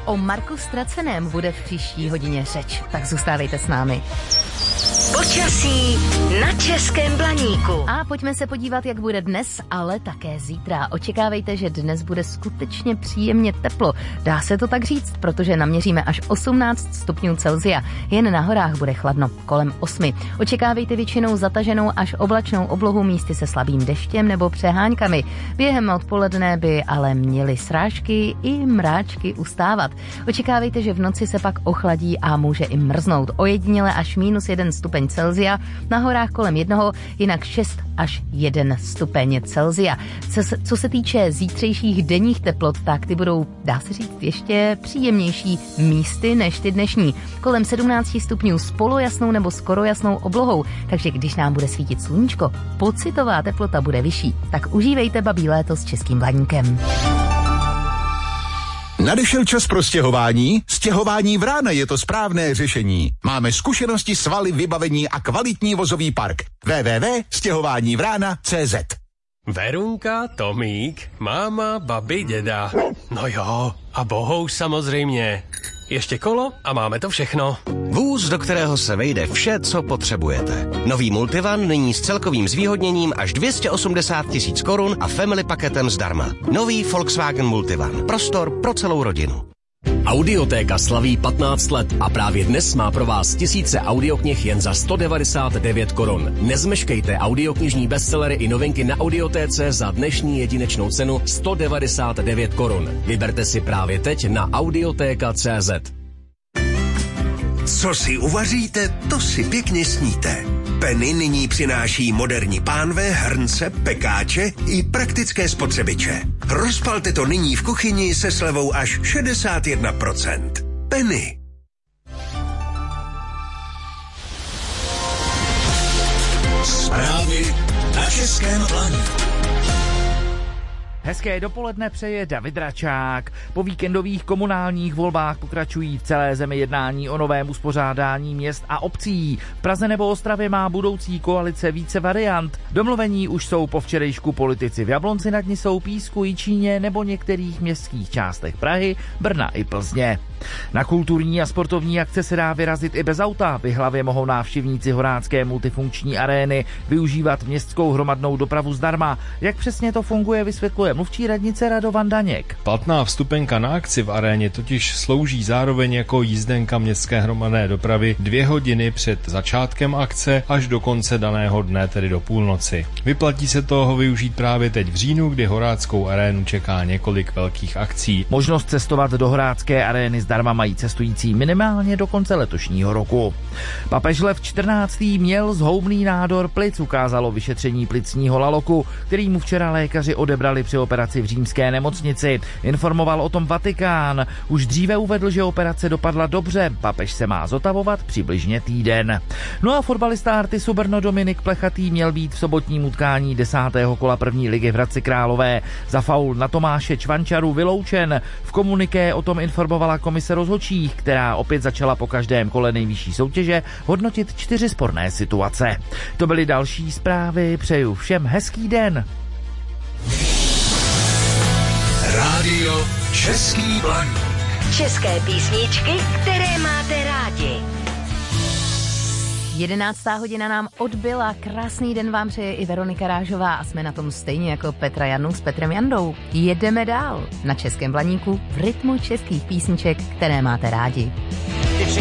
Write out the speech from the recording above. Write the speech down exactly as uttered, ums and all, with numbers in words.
O Marku Ztraceném bude v příští hodině řeč, tak zůstávejte s námi. Počasí na Českém Blaníku. A pojďme se podívat, jak bude dnes, ale také zítra. Očekávejte, že dnes bude skutečně příjemně teplo. Dá se to tak říct, protože naměříme až osmnáct stupňů Celsia. Jen na horách bude chladno, kolem osmi. Očekávejte většinou zataženou až oblačnou oblohu, místy se slabým deštěm nebo přeháňkami. Během odpoledne by ale měly srážky i mráčky ustávat. Očekávejte, že v noci se pak ochladí a může i mrznout. Ojediněle až minus jeden stupeň Celsia, na horách kolem jednoho, jinak šest až jeden stupeň Celsia. Co, co se týče zítřejších denních teplot, tak ty budou, dá se říct, ještě příjemnější místy než ty dnešní. Kolem sedmnáct stupňů s polojasnou nebo skoro jasnou oblohou, takže když nám bude svítit sluníčko, pocitová teplota bude vyšší. Tak užívejte babí léto s Českým Blaníkem. Nadešel čas pro stěhování? Stěhování Vrána je to správné řešení. Máme zkušenosti, svaly, vybavení a kvalitní vozový park. w w w tečka stěhování vrána tečka c z Verunka, Tomík, máma, babi, děda. No jo, a bohouš samozřejmě. Ještě kolo a máme to všechno. Vůz, do kterého se vejde vše, co potřebujete. Nový Multivan nyní s celkovým zvýhodněním až dvě stě osmdesát tisíc korun a family paketem zdarma. Nový Volkswagen Multivan. Prostor pro celou rodinu. Audiotéka slaví patnáct let a právě dnes má pro vás tisíce audioknih jen za sto devadesát devět korun. Nezmeškejte audioknižní bestsellery i novinky na audiotéce za dnešní jedinečnou cenu sto devadesát devět korun. Vyberte si právě teď na audiotéka tečka cé zet. Co si uvaříte, to si pěkně sníte. Penny nyní přináší moderní pánve, hrnce, pekáče i praktické spotřebiče. Rozpalte to nyní v kuchyni se slevou až šedesát jedna procent. Penny. Zprávy na Českém Blaníku. Hezké dopoledne přeje David Račák. Po víkendových komunálních volbách pokračují v celé zemi jednání o novém uspořádání měst a obcí. V Praze nebo Ostravě má budoucí koalice více variant. Domluvení už jsou po včerejšku politici v Jablonci nad Nisou, Písku, Jičíně nebo některých městských částech Prahy, Brna i Plzně. Na kulturní a sportovní akce se dá vyrazit i bez auta. V Jihlavě mohou návštěvníci Horácké multifunkční arény využívat městskou hromadnou dopravu zdarma. Jak přesně to funguje, vysvětluje mluvčí radnice Radovan Daněk. Platná vstupenka na akci v aréně totiž slouží zároveň jako jízdenka městské hromadné dopravy dvě hodiny před začátkem akce až do konce daného dne, tedy do půlnoci. Vyplatí se toho využít právě teď v říjnu, kdy Horáckou arénu čeká několik velkých akcí. Možnost cestovat do Horácké arény zdarma mají cestující minimálně do konce letošního roku. Papež Lev čtrnáctý měl zhoubný nádor plic, ukázalo vyšetření plicního laloku, který mu včera lékaři odebrali při operaci v římské nemocnici. Informoval o tom Vatikán. Už dříve uvedl, že operace dopadla dobře. Papež se má zotavovat přibližně týden. No a fotbalista Artisu Brno Dominik Plechatý měl být v sobotním utkání desátého kola první ligy v Hradci Králové za faul na Tomáše Čvančaru vyloučen. V komuniké o tom informovala komise rozhodčích, která opět začala po každém kole nejvyšší soutěže hodnotit čtyři sporné situace. To byly další zprávy. Přeju všem hezký den. Rádio Český Blaník. České písničky, které máte rádi. Jedenáctá hodina nám odbyla. Krásný den vám přeje i Veronika Rážová a jsme na tom stejně jako Petra Janů s Petrem Jandou. Jedeme dál na Českém Blaníku v rytmu českých písniček, které máte rádi.